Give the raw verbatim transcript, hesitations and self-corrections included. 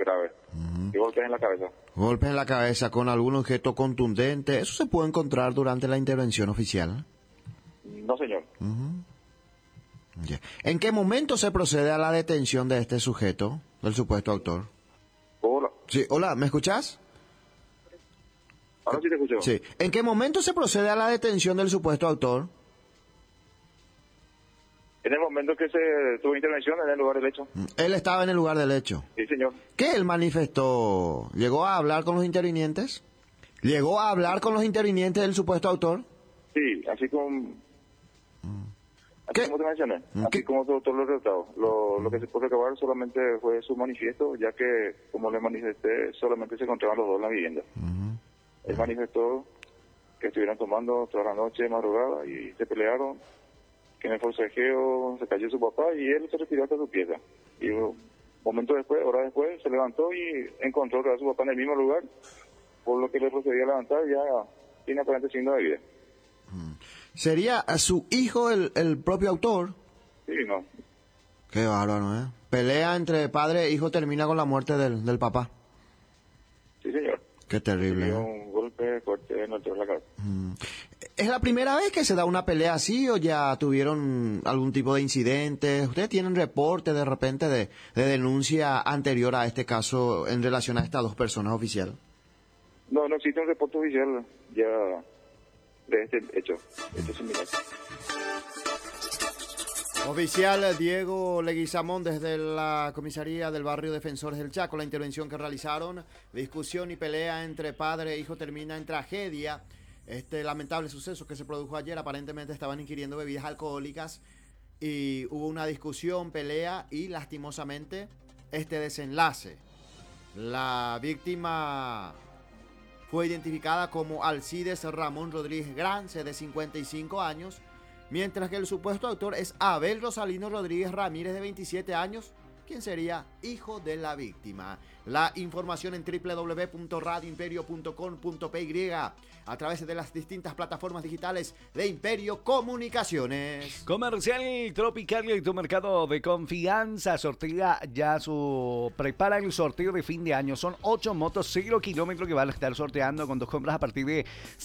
grave. Uh-huh. Y golpes en la cabeza. Golpes en la cabeza con algún objeto contundente. ¿Eso se puede encontrar durante la intervención oficial? No, señor. Uh-huh. Yeah. ¿En qué momento se procede a la detención de este sujeto, del supuesto autor? Hola. Sí, hola, ¿me escuchás? Ahora sí te escucho. Sí. ¿En qué momento se procede a la detención del supuesto autor? En el momento que se tuvo intervención en el lugar del hecho. Él estaba en el lugar del hecho. Sí, señor. ¿Qué él manifestó? ¿Llegó a hablar con los intervinientes? ¿Llegó a hablar con los intervinientes del supuesto autor? Sí, así como... Así ¿Qué? como te mencioné, ¿Qué? así como todo, todo lo relatado. Lo, lo que se puede recabar solamente fue su manifiesto, ya que, como le manifesté, solamente se encontraban los dos en la vivienda. Uh-huh. Él manifestó que estuvieron tomando toda la noche, madrugada, y se pelearon, que en el forcejeo se cayó su papá y él se retiró hasta su pieza. Y un momento después, horas después, se levantó y encontró a su papá en el mismo lugar, por lo que le procedía a levantar ya tiene aparente signo de vida. ¿Sería a su hijo el, el propio autor? Sí, no. Qué bárbaro, ¿eh? Pelea entre padre e hijo termina con la muerte del, del papá. Sí, señor. Qué terrible. Dio ¿eh? un golpe fuerte en el de la cabeza. Mm. ¿Es la primera vez que se da una pelea así o ya tuvieron algún tipo de incidentes? ¿Ustedes tienen reporte de repente de, de denuncia anterior a este caso en relación a estas dos personas oficial? No, no existe un reporte oficial ya de este hecho. Este similar. Oficial Diego Leguizamón desde la comisaría del barrio Defensores del Chaco. La intervención que realizaron, discusión y pelea entre padre e hijo termina en tragedia. Este lamentable suceso que se produjo ayer, aparentemente estaban ingiriendo bebidas alcohólicas y hubo una discusión, pelea y lastimosamente este desenlace. La víctima fue identificada como Alcides Ramón Rodríguez Grance, de cincuenta y cinco años, mientras que el supuesto autor es Abel Rosalino Rodríguez Ramírez, de veintisiete años, quien sería hijo de la víctima. La información en doble u doble u doble u punto radio imperio punto com punto pe ye a través de las distintas plataformas digitales de Imperio Comunicaciones. Comercial Tropical, tu mercado de confianza, sortea ya su... prepara el sorteo de fin de año. Son ocho motos cero kilómetros que van a estar sorteando con dos compras a partir de